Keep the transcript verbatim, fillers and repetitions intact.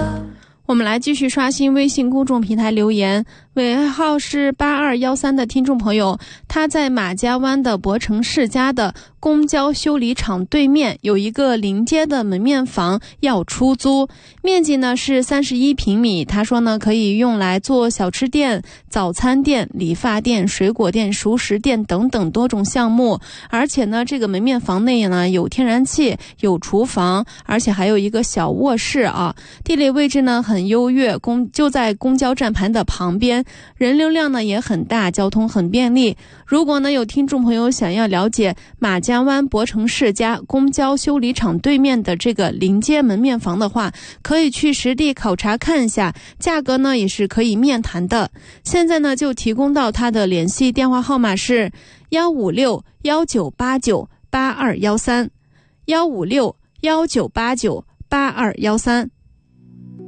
我们来继续刷新微信公众平台留言，尾号是八二一三的听众朋友，他在马家湾的博城世家的公交修理厂对面有一个临街的门面房要出租，面积呢是三十一平米。他说呢可以用来做小吃店、早餐店、理发店、水果店、熟食店等等多种项目。而且呢这个门面房内呢有天然气、有厨房，而且还有一个小卧室啊。地理位置呢很优越，公就在公交站盘的旁边，人流量呢也很大，交通很便利。如果呢有听众朋友想要了解马家湾博城世家公交修理厂对面的这个临街门面房的话，可以去实地考察看一下，价格呢也是可以面谈的。现在呢就提供到他的联系电话号码是幺五六幺九八九八二幺三，幺五六幺九八九八二幺三。